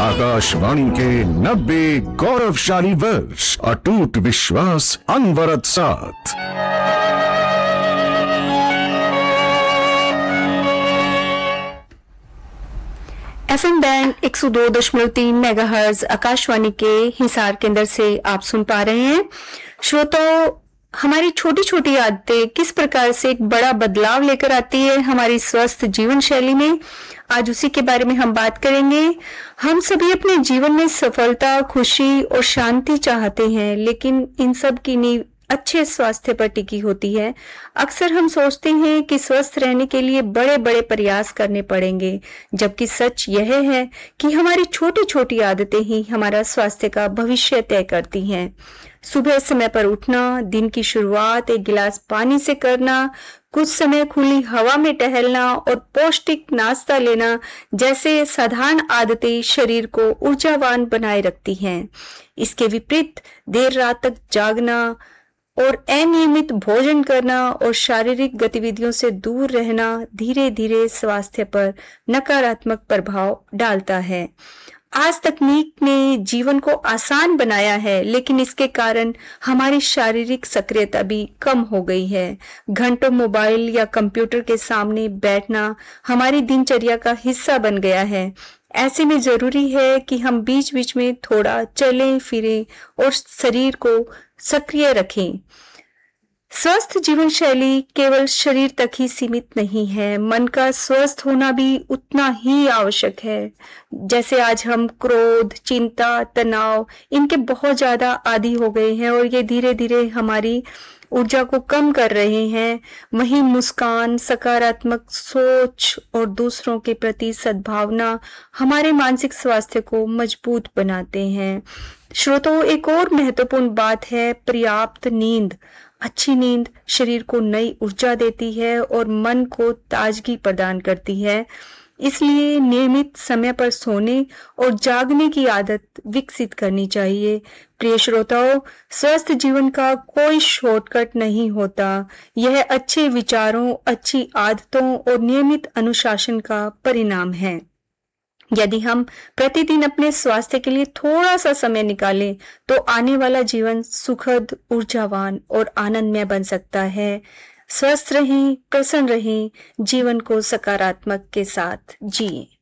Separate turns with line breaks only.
आकाशवाणी के 90 गौरवशाली वर्ष, अटूट विश्वास, अनवरत साथ।
एफएम बैंड 102.3 मेगाहर्ट्ज आकाशवाणी के हिसार केंद्र से आप सुन पा रहे हैं। श्रोताओं, हमारी छोटी छोटी आदतें किस प्रकार से एक बड़ा बदलाव लेकर आती है हमारी स्वस्थ जीवन शैली में, आज उसी के बारे में हम बात करेंगे। हम सभी अपने जीवन में सफलता, खुशी और शांति चाहते हैं, लेकिन इन सब की नींव अच्छे स्वास्थ्य पर टिकी होती है। अक्सर हम सोचते हैं कि स्वस्थ रहने के लिए बड़े बड़े प्रयास करने पड़ेंगे, जबकि सच यह है कि हमारी छोटी छोटी आदतें ही हमारा स्वास्थ्य का भविष्य तय करती हैं। सुबह समय पर उठना, दिन की शुरुआत एक गिलास पानी से करना, कुछ समय खुली हवा में टहलना और पौष्टिक नाश्ता लेना जैसे साधारण आदतें शरीर को ऊर्जावान बनाए रखती हैं। इसके विपरीत देर रात तक जागना और अनियमित भोजन करना और शारीरिक गतिविधियों से दूर रहना धीरे धीरे स्वास्थ्य पर नकारात्मक प्रभाव डालता है। आज तकनीक ने जीवन को आसान बनाया है, लेकिन इसके कारण हमारी शारीरिक सक्रियता भी कम हो गई है। घंटों मोबाइल या कंप्यूटर के सामने बैठना हमारी दिनचर्या का हिस्सा बन गया है। ऐसे में जरूरी है कि हम बीच बीच में थोड़ा चलें फिरें और शरीर को सक्रिय रखें। स्वस्थ जीवन शैली केवल शरीर तक ही सीमित नहीं है, मन का स्वस्थ होना भी उतना ही आवश्यक है। जैसे आज हम क्रोध, चिंता, तनाव इनके बहुत ज्यादा आदी हो गए हैं और ये धीरे धीरे हमारी ऊर्जा को कम कर रहे हैं। वहीं मुस्कान, सकारात्मक सोच और दूसरों के प्रति सद्भावना हमारे मानसिक स्वास्थ्य को मजबूत बनाते हैं। श्रोताओं, एक और महत्वपूर्ण बात है पर्याप्त नींद। अच्छी नींद शरीर को नई ऊर्जा देती है और मन को ताजगी प्रदान करती है। इसलिए नियमित समय पर सोने और जागने की आदत विकसित करनी चाहिए। प्रिय श्रोताओं, स्वस्थ जीवन का कोई शॉर्टकट नहीं होता। यह अच्छे विचारों, अच्छी आदतों और नियमित अनुशासन का परिणाम है। यदि हम प्रतिदिन अपने स्वास्थ्य के लिए थोड़ा सा समय निकालें, तो आने वाला जीवन सुखद, ऊर्जावान और आनंदमय बन सकता है। स्वस्थ रहें, प्रसन्न रहें, जीवन को सकारात्मक के साथ जिएं।